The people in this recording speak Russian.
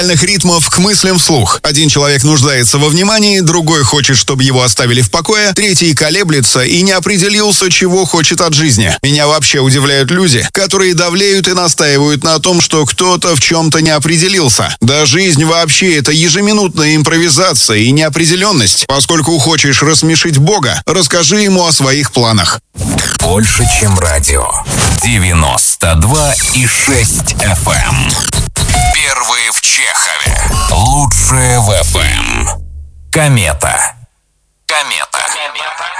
ритмов к мыслям вслух. Один человек нуждается во внимании, другой хочет, чтобы его оставили в покое, третий колеблется и не определился, чего хочет от жизни. Меня вообще удивляют люди, которые давлеют и настаивают на том, что кто-то в чем-то не определился. Да жизнь вообще это ежеминутная импровизация и неопределенность. Поскольку хочешь рассмешить Бога, расскажи ему о своих планах. Больше, чем радио. 92,6 FM. Первые в Чехове. Лучшие в FM. Комета.